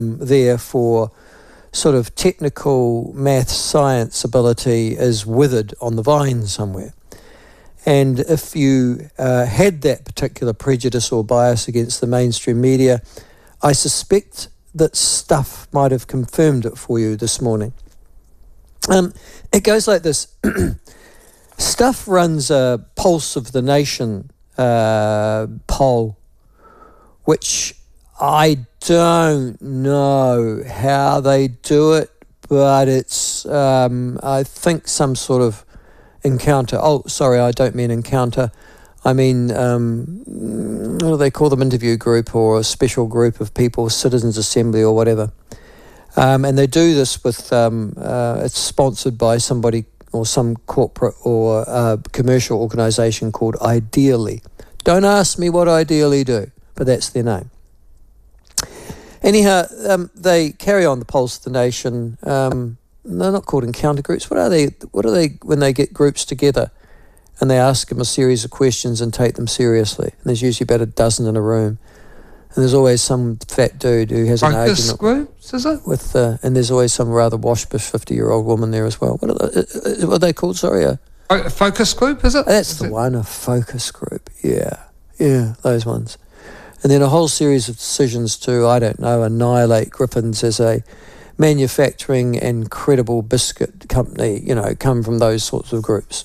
there for sort of technical math science ability is withered on the vine somewhere. And if you had that particular prejudice or bias against the mainstream media, I suspect that Stuff might have confirmed it for you this morning. It goes like this. Stuff runs a Pulse of the Nation poll, which I don't know how they do it, but it's, I think, some sort of encounter. Oh, sorry, I don't mean encounter. I mean, what do they call them? Interview group or a special group of people, citizens' assembly or whatever. And they do this with, it's sponsored by somebody or some corporate or commercial organisation called Ideally. Don't ask me what Ideally do, but that's their name. Anyhow, they carry on the Pulse of the Nation. They're not called encounter groups. What are they when they get groups together and they ask them a series of questions and take them seriously? And there's usually about a dozen in a room. And there's always some fat dude who has an argument. Focus groups, is it? With, and there's always some rather waspish 50-year-old woman there as well. What are they called? Sorry. A focus group, is it? That's the one, a focus group. Yeah, those ones. And then a whole series of decisions to, I don't know, annihilate Griffins as a manufacturing and credible biscuit company, come from those sorts of groups.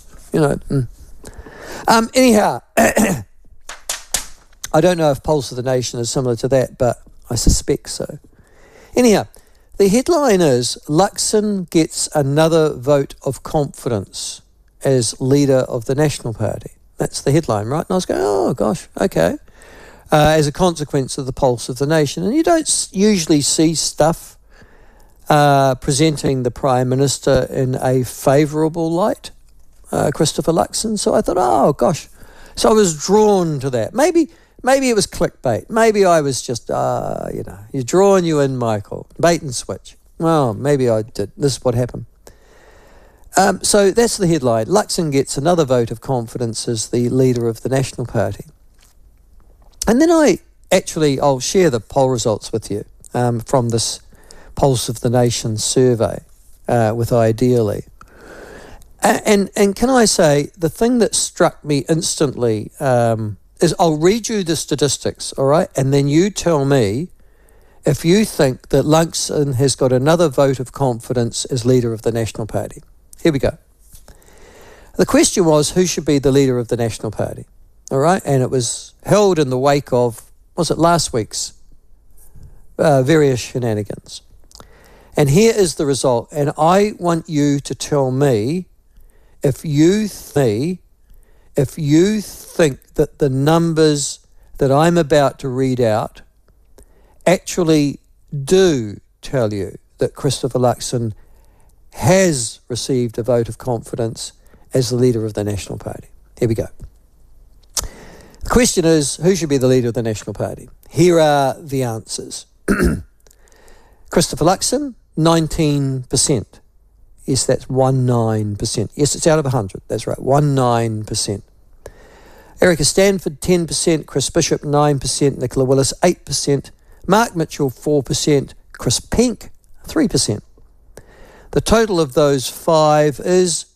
Anyhow, I don't know if Pulse of the Nation is similar to that, but I suspect so. Anyhow, the headline is, Luxon gets another vote of confidence as leader of the National Party. That's the headline, right? And I was going, oh, gosh, okay. As a consequence of the Pulse of the Nation. And you don't usually see Stuff presenting the Prime Minister in a favourable light, Christopher Luxon. So I thought, oh, gosh. So I was drawn to that. Maybe it was clickbait. Maybe I was just, you're drawing you in, Michael. Bait and switch. Well, maybe I did. This is what happened. So that's the headline. Luxon gets another vote of confidence as the leader of the National Party. And then I'll share the poll results with you from this Pulse of the Nation survey with Ideally. And can I say, the thing that struck me instantly is I'll read you the statistics, all right? And then you tell me if you think that Luxon has got another vote of confidence as leader of the National Party. Here we go. The question was, who should be the leader of the National Party? All right? And it was held in the wake of, was it last week's various shenanigans. And here is the result. And I want you to tell me if you think that the numbers that I'm about to read out actually do tell you that Christopher Luxon has received a vote of confidence as the leader of the National Party. Here we go. The question is, who should be the leader of the National Party? Here are the answers. Christopher Luxon, 19%. Yes, that's 19%. Yes, it's out of 100. That's right, 19%. Erica Stanford, 10%. Chris Bishop, 9%. Nicola Willis, 8%. Mark Mitchell, 4%. Chris Penk, 3%. The total of those five is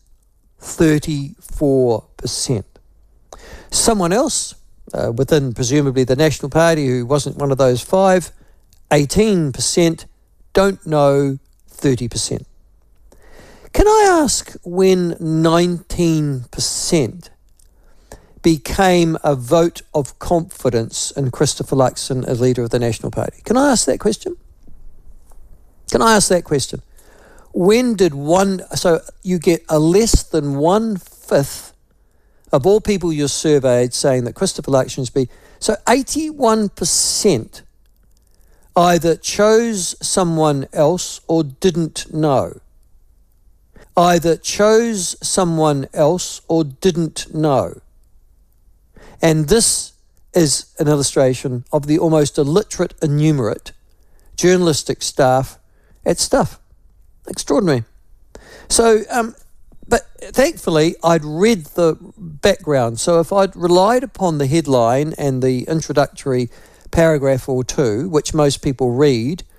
34%. Someone else, within presumably the National Party, who wasn't one of those five, 18%, don't know, 30%. Can I ask when 19% became a vote of confidence in Christopher Luxon as leader of the National Party? Can I ask that question? When did so you get a less than 1/5 of all people you surveyed saying that Christopher Luxon's so 81% either chose someone else or didn't know. And this is an illustration of the almost illiterate, innumerate journalistic staff at Stuff. Extraordinary. So, but thankfully, I'd read the background. So if I'd relied upon the headline and the introductory paragraph or two, which most people read,